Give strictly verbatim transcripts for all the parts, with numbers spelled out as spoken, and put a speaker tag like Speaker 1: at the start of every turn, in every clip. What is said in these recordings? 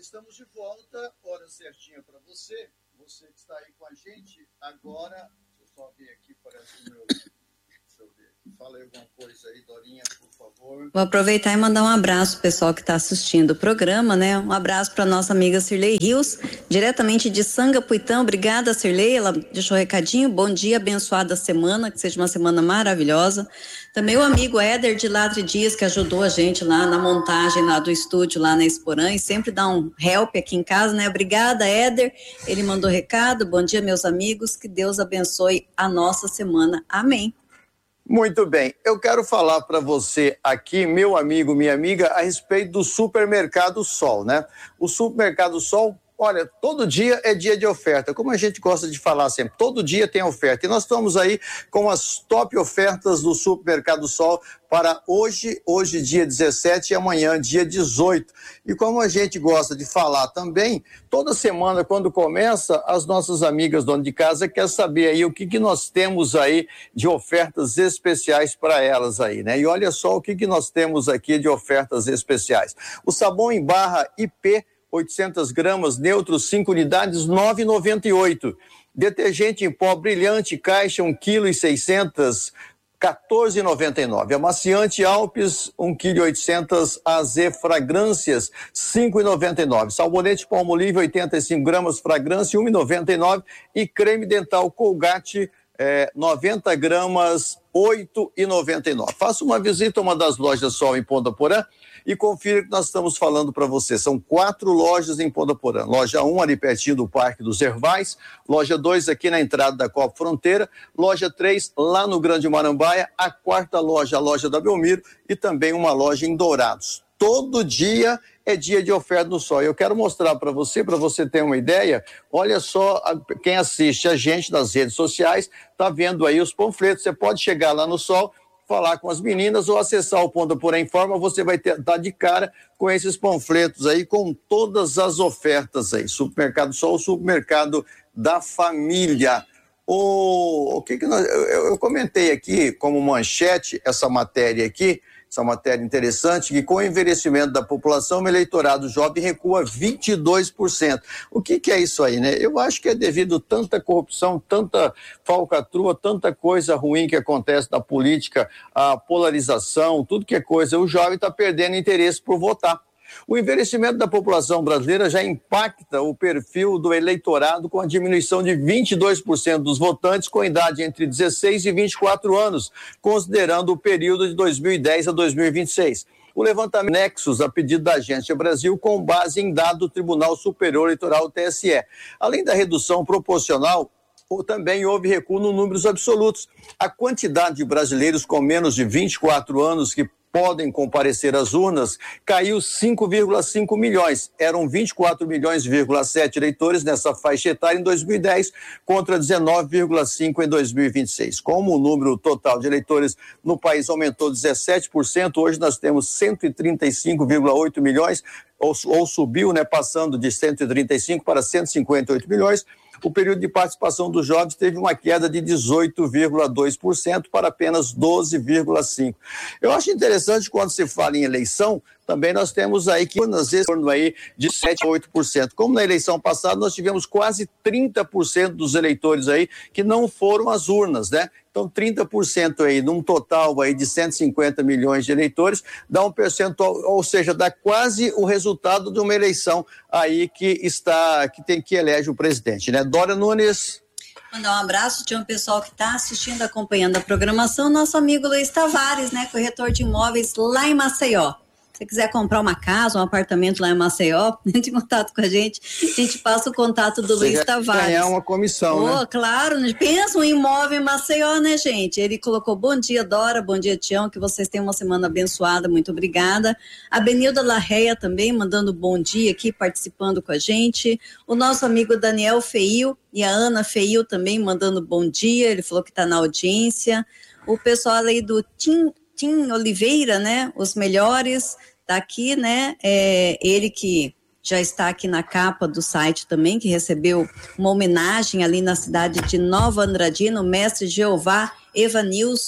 Speaker 1: estamos de volta, hora certinha para você, você que está aí com a gente. Agora, deixa eu só ver aqui, parece o meu... Deixa eu ver, fala aí alguma coisa aí, Dorinha, por favor.
Speaker 2: Vou aproveitar e mandar um abraço pro pessoal que está assistindo o programa, né? Um abraço para nossa amiga Cirlei Rios, diretamente de Sangapuitã. Obrigada, Cirlei, ela deixou um recadinho. Bom dia, abençoada semana, que seja uma semana maravilhosa. Também o amigo Éder de Ladre Dias, que ajudou a gente lá na montagem lá do estúdio, lá na Esporã, e sempre dá um help aqui em casa, né? Obrigada, Éder. Ele mandou recado. Bom dia, meus amigos. Que Deus abençoe a nossa semana. Amém.
Speaker 1: Muito bem. Eu quero falar para você aqui, meu amigo, minha amiga, a respeito do Supermercado Sol, né? O Supermercado Sol, olha, todo dia é dia de oferta, como a gente gosta de falar sempre, todo dia tem oferta. E nós estamos aí com as top ofertas do Supermercado Sol para hoje, hoje dia dezessete e amanhã dia dezoito. E como a gente gosta de falar também, toda semana quando começa, as nossas amigas donas de casa querem saber aí o que, que nós temos aí de ofertas especiais para elas aí, né? E olha só o que, que nós temos aqui de ofertas especiais. O sabão em barra I P oitocentas gramas, neutro, cinco unidades, nove reais e noventa e oito centavos. Detergente em pó brilhante, caixa, um quilo e seiscentos, quatorze reais e noventa e nove centavos. Amaciante Alpes, um quilo e oitocentos, A Z Fragrâncias, cinco reais e noventa e nove centavos. Sabonete Palmolive, oitenta e cinco gramas, fragrância, um real e noventa e nove centavos. E creme dental Colgate, é, noventa gramas, oito reais e noventa e nove centavos. Faça uma visita a uma das lojas Sol em Ponta Porã e confira o que nós estamos falando para você. São quatro lojas em Ponta Porã. Loja um, ali pertinho do Parque dos Ervais. Loja dois, aqui na entrada da Copa Fronteira. Loja três, lá no Grande Marambaia. A quarta loja, a loja da Belmiro. E também uma loja em Dourados. Todo dia é dia de oferta no Sol. Eu quero mostrar para você, para você ter uma ideia. Olha só, quem assiste a gente nas redes sociais, está vendo aí os panfletos. Você pode chegar lá no Sol, falar com as meninas ou acessar o Ponta Porã Informa, você vai ter, tá de cara com esses panfletos aí, com todas as ofertas aí. Supermercado Sol, o supermercado da família. O, o que que nós, eu, eu comentei aqui como manchete essa matéria aqui, essa matéria interessante, que com o envelhecimento da população, o eleitorado jovem recua vinte e dois por cento. O que que é isso aí, né? Eu acho que é devido a tanta corrupção, tanta falcatrua, tanta coisa ruim que acontece na política, a polarização, tudo que é coisa. O jovem está perdendo interesse por votar. O envelhecimento da população brasileira já impacta o perfil do eleitorado com a diminuição de vinte e dois por cento dos votantes com idade entre dezesseis e vinte e quatro anos, considerando o período de dois mil e dez a dois mil e vinte e seis. O levantamento Nexus, a pedido da Agência Brasil, com base em dado do Tribunal Superior Eleitoral, T S E. Além da redução proporcional, também houve recuo nos números absolutos. A quantidade de brasileiros com menos de vinte e quatro anos que podem comparecer às urnas, caiu cinco vírgula cinco milhões. Eram vinte e quatro milhões, sete eleitores nessa faixa etária em dois mil e dez, contra dezenove vírgula cinco em dois mil e vinte e seis. Como o número total de eleitores no país aumentou dezessete por cento, hoje nós temos cento e trinta e cinco vírgula oito milhões, ou, ou subiu, né, passando de cento e trinta e cinco para cento e cinquenta e oito milhões. O período de participação dos jovens teve uma queda de dezoito vírgula dois por cento para apenas doze vírgula cinco por cento. Eu acho interessante quando se fala em eleição, também nós temos aí que nas vezes aí de sete a oito por cento. Como na eleição passada nós tivemos quase trinta por cento dos eleitores aí que não foram às urnas, né? Então trinta por cento aí, num total aí de cento e cinquenta milhões de eleitores, dá um percentual, ou seja, dá quase o resultado de uma eleição aí que está, que tem que elege o presidente, né? Dora Nunes.
Speaker 2: Mandar um abraço, tinha um pessoal que está assistindo, acompanhando a programação, nosso amigo Luiz Tavares, né, corretor de imóveis lá em Maceió. Se você quiser comprar uma casa, um apartamento lá em Maceió, entre em contato com a gente, a gente passa o contato do
Speaker 1: Você
Speaker 2: Luiz Tavares.
Speaker 1: Ganhar uma comissão,
Speaker 2: oh,
Speaker 1: né?
Speaker 2: Claro, pensa um imóvel em Maceió, né, gente? Ele colocou bom dia, Dora, bom dia, Tião, que vocês tenham uma semana abençoada, muito obrigada. A Benilda Larreia também, mandando bom dia aqui, participando com a gente. O nosso amigo Daniel Feil e a Ana Feil também mandando bom dia, ele falou que está na audiência. O pessoal aí do Tim... Tim Oliveira, né, os melhores, tá aqui, né, é, ele que já está aqui na capa do site também, que recebeu uma homenagem ali na cidade de Nova Andradina, o mestre Jeová Evanilson,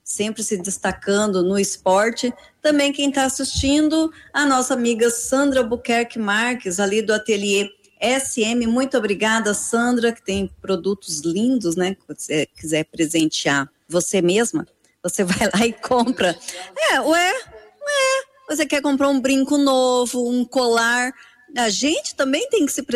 Speaker 2: sempre se destacando no esporte. Também quem está assistindo, a nossa amiga Sandra Albuquerque Marques, ali do ateliê S M. Muito obrigada, Sandra, que tem produtos lindos, né? Se você quiser presentear você mesma, você vai lá e compra. É, ué, ué, você quer comprar um brinco novo, um colar, a gente também tem que se